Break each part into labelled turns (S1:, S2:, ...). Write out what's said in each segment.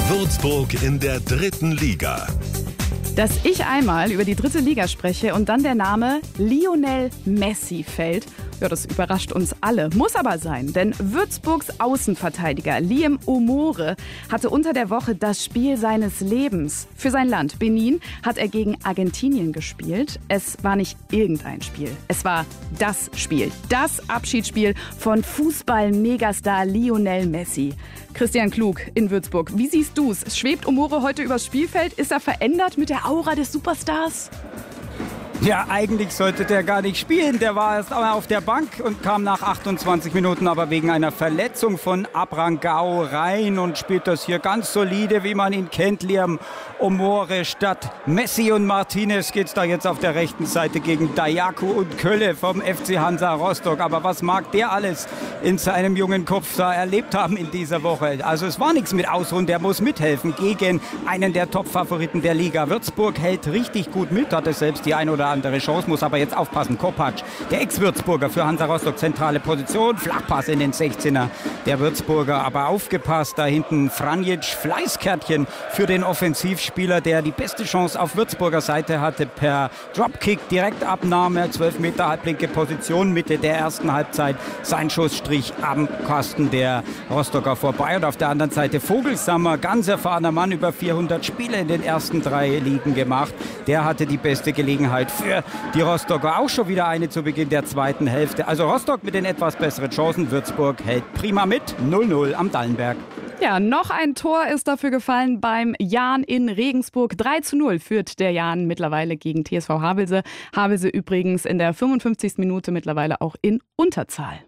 S1: Würzburg in der 3. Liga.
S2: Dass ich einmal über die 3. Liga spreche und dann der Name Lionel Messi fällt, ja, das überrascht uns alle. Muss aber sein, denn Würzburgs Außenverteidiger Liam Omore hatte unter der Woche das Spiel seines Lebens. Für sein Land Benin hat er gegen Argentinien gespielt. Es war nicht irgendein Spiel. Es war das Spiel, das Abschiedsspiel von Fußball-Megastar Lionel Messi. Christian Klug in Würzburg, wie siehst du's? Schwebt Omore heute übers Spielfeld? Ist er verändert mit der Aura des Superstars?
S3: Ja, eigentlich sollte der gar nicht spielen. Der war erst einmal auf der Bank und kam nach 28 Minuten aber wegen einer Verletzung von Abrangao rein und spielt das hier ganz solide, wie man ihn kennt. Liam Omore. Statt Messi und Martinez geht's da jetzt auf der rechten Seite gegen Dayaku und Kölle vom FC Hansa Rostock. Aber was mag der alles in seinem jungen Kopf da erlebt haben in dieser Woche? Also es war nichts mit Ausruhen, der muss mithelfen gegen einen der Top-Favoriten der Liga. Würzburg hält richtig gut mit, hatte selbst die ein oder andere Chance, muss aber jetzt aufpassen. Kopacz, der Ex-Würzburger für Hansa Rostock, zentrale Position, Flachpass in den 16er der Würzburger, aber aufgepasst, da hinten Franjic, Fleißkärtchen für den Offensivspieler, der die beste Chance auf Würzburger Seite hatte, per Dropkick, Direktabnahme, 12 Meter halblinke Position, Mitte der ersten Halbzeit, sein Schussstrich am Kasten der Rostocker vorbei und auf der anderen Seite Vogelsammer, ganz erfahrener Mann, über 400 Spiele in den ersten 3 Ligen gemacht, der hatte die beste Gelegenheit für die Rostocker, auch schon wieder eine zu Beginn der zweiten Hälfte. Also Rostock mit den etwas besseren Chancen, Würzburg hält prima mit, 0-0 am Dallenberg.
S2: Ja, noch ein Tor ist dafür gefallen beim Jahn in Regensburg. 3-0 führt der Jahn mittlerweile gegen TSV Havelse. Havelse übrigens in der 55. Minute mittlerweile auch in Unterzahl.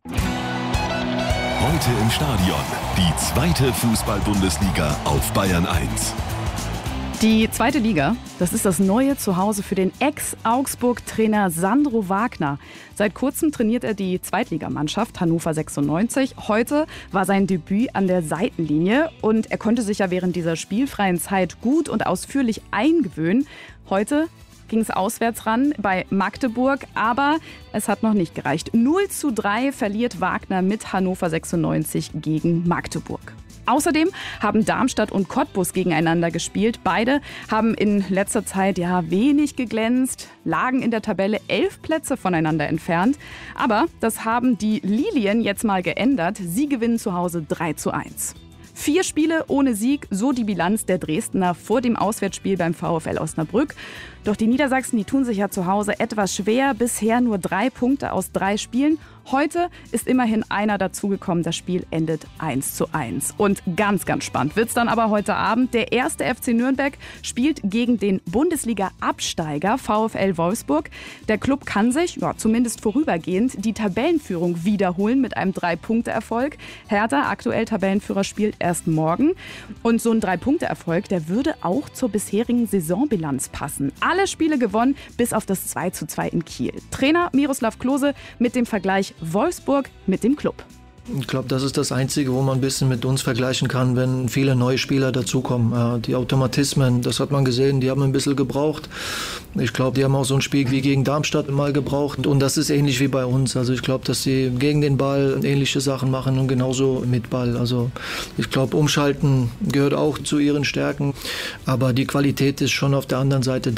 S1: Heute im Stadion die 2. Fußball-Bundesliga auf Bayern 1.
S2: Die 2. Liga, das ist das neue Zuhause für den Ex-Augsburg-Trainer Sandro Wagner. Seit kurzem trainiert er die Zweitligamannschaft Hannover 96. Heute war sein Debüt an der Seitenlinie und er konnte sich ja während dieser spielfreien Zeit gut und ausführlich eingewöhnen. Heute ging es auswärts ran bei Magdeburg, aber es hat noch nicht gereicht. 0-3 verliert Wagner mit Hannover 96 gegen Magdeburg. Außerdem haben Darmstadt und Cottbus gegeneinander gespielt. Beide haben in letzter Zeit wenig geglänzt, lagen in der Tabelle 11 Plätze voneinander entfernt. Aber das haben die Lilien jetzt mal geändert. Sie gewinnen zu Hause 3-1. 4 Spiele ohne Sieg, so die Bilanz der Dresdner vor dem Auswärtsspiel beim VfL Osnabrück. Doch die Niedersachsen, die tun sich ja zu Hause etwas schwer. Bisher nur 3 Punkte aus 3 Spielen. Heute ist immerhin einer dazugekommen. Das Spiel endet 1-1. Und ganz, ganz spannend wird's dann aber heute Abend. Der erste FC Nürnberg spielt gegen den Bundesliga-Absteiger VfL Wolfsburg. Der Klub kann sich, zumindest vorübergehend, die Tabellenführung wiederholen mit einem 3-Punkte-Erfolg. Hertha, aktuell Tabellenführer, spielt erst morgen. Und so ein 3-Punkte-Erfolg, der würde auch zur bisherigen Saisonbilanz passen. Alle Spiele gewonnen, bis auf das 2-2 in Kiel. Trainer Miroslav Klose mit dem Vergleich Wolfsburg mit dem Club.
S4: Ich glaube, das ist das Einzige, wo man ein bisschen mit uns vergleichen kann, wenn viele neue Spieler dazukommen. Die Automatismen, das hat man gesehen, die haben ein bisschen gebraucht. Ich glaube, die haben auch so ein Spiel wie gegen Darmstadt mal gebraucht. Und das ist ähnlich wie bei uns. Also ich glaube, dass sie gegen den Ball ähnliche Sachen machen und genauso mit Ball. Also ich glaube, Umschalten gehört auch zu ihren Stärken. Aber die Qualität ist schon auf der anderen Seite